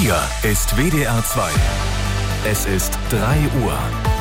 Hier ist WDR 2. Es ist 3 Uhr.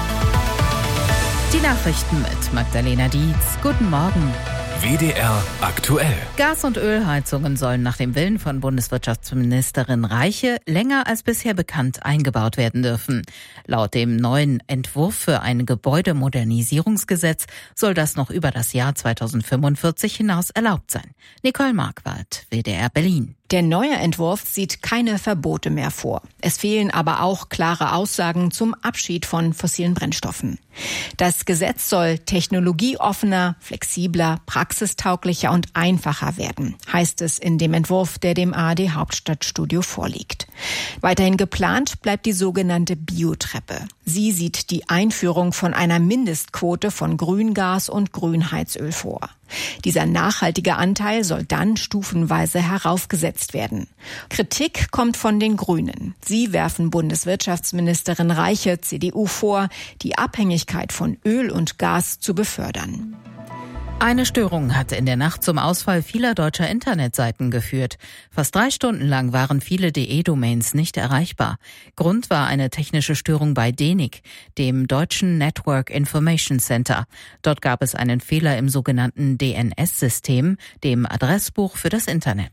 Die Nachrichten mit Magdalena Dietz. Guten Morgen. WDR aktuell. Gas- und Ölheizungen sollen nach dem Willen von Bundeswirtschaftsministerin Reiche länger als bisher bekannt eingebaut werden dürfen. Laut dem neuen Entwurf für ein Gebäudemodernisierungsgesetz soll das noch über das Jahr 2045 hinaus erlaubt sein. Nicole Marquardt, WDR Berlin. Der neue Entwurf sieht keine Verbote mehr vor. Es fehlen aber auch klare Aussagen zum Abschied von fossilen Brennstoffen. Das Gesetz soll technologieoffener, flexibler, praxistauglicher und einfacher werden, heißt es in dem Entwurf, der dem ARD Hauptstadtstudio vorliegt. Weiterhin geplant bleibt die sogenannte Biotreppe. Sie sieht die Einführung von einer Mindestquote von Grüngas und Grünheizöl vor. Dieser nachhaltige Anteil soll dann stufenweise heraufgesetzt werden. Kritik kommt von den Grünen. Sie werfen Bundeswirtschaftsministerin Reiche, CDU, vor, die Abhängigkeit von Öl und Gas zu befördern. Eine Störung hat in der Nacht zum Ausfall vieler deutscher Internetseiten geführt. Fast 3 Stunden lang waren viele DE-Domains nicht erreichbar. Grund war eine technische Störung bei DENIC, dem deutschen Network Information Center. Dort gab es einen Fehler im sogenannten DNS-System, dem Adressbuch für das Internet.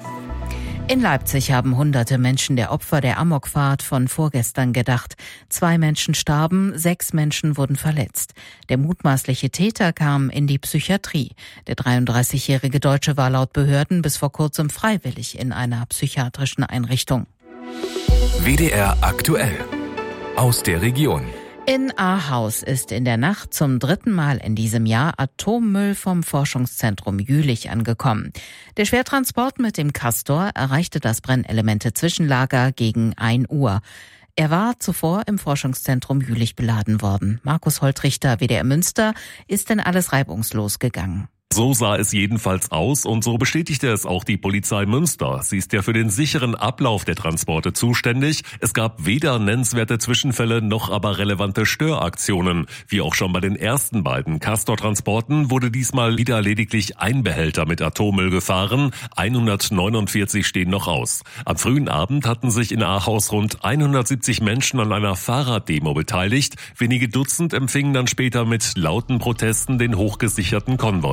In Leipzig haben hunderte Menschen der Opfer der Amokfahrt von vorgestern gedacht. 2 Menschen starben, 6 Menschen wurden verletzt. Der mutmaßliche Täter kam in die Psychiatrie. Der 33-jährige Deutsche war laut Behörden bis vor kurzem freiwillig in einer psychiatrischen Einrichtung. WDR aktuell. Aus der Region. In Ahaus ist in der Nacht zum 3. Mal in diesem Jahr Atommüll vom Forschungszentrum Jülich angekommen. Der Schwertransport mit dem Castor erreichte das Brennelemente-Zwischenlager gegen 1 Uhr. Er war zuvor im Forschungszentrum Jülich beladen worden. Markus Holtrichter, WDR Münster, ist denn alles reibungslos gegangen? So sah es jedenfalls aus und so bestätigte es auch die Polizei Münster. Sie ist ja für den sicheren Ablauf der Transporte zuständig. Es gab weder nennenswerte Zwischenfälle noch aber relevante Störaktionen. Wie auch schon bei den ersten beiden Castor-Transporten wurde diesmal wieder lediglich ein Behälter mit Atommüll gefahren. 149 stehen noch aus. Am frühen Abend hatten sich in Ahaus rund 170 Menschen an einer Fahrraddemo beteiligt. Wenige Dutzend empfingen dann später mit lauten Protesten den hochgesicherten Konvoi.